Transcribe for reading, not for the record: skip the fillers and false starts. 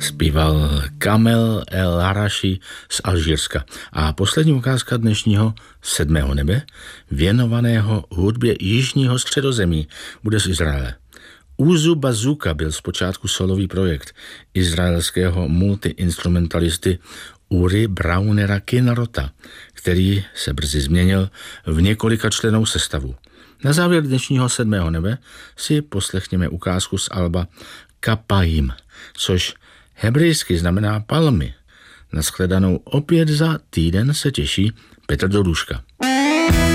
Zpíval Kamel El Araši z Alžírska. A poslední ukázka dnešního 7. nebe, věnovaného hudbě jižního středozemí, bude z Izraele. Uzu Bazooka byl zpočátku solový projekt izraelského multiinstrumentalisty Uri Braunera Kinarota, který se brzy změnil v několika člennou sestavu. Na závěr dnešního 7. nebe si poslechněme ukázku z alba Kapajim, což hebrejsky znamená palmy. Na shledanou opět za týden se těší Petr Doruška.